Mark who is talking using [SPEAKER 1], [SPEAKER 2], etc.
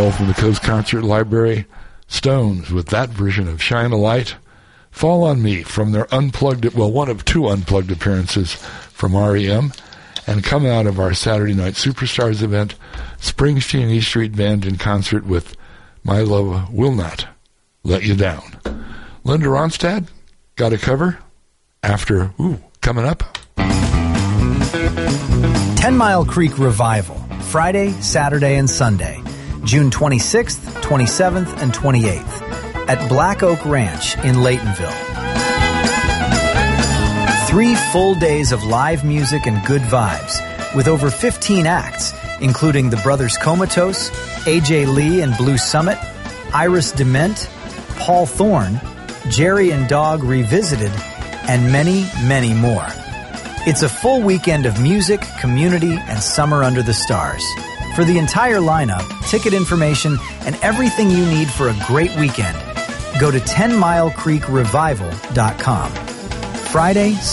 [SPEAKER 1] all from the Coast Concert Library. Stones with that version of Shine a Light. Fall on Me from their one of two unplugged appearances from REM. And come out of our Saturday Night Superstars event, Springsteen E Street Band in concert with My Love Will Not Let You Down. Linda Ronstadt got a cover after, coming up.
[SPEAKER 2] 10 Mile Creek Revival, Friday, Saturday, and Sunday, June 26th, 27th, and 28th at Black Oak Ranch in Laytonville. 3 full days of live music and good vibes with over 15 acts, including the Brothers Comatose, AJ Lee and Blue Summit, Iris Dement, Paul Thorne, Jerry and Dog Revisited, and many, many more. It's a full weekend of music, community, and summer under the stars. For the entire lineup, ticket information, and everything you need for a great weekend, go to 10milecreekrevival.com. Friday,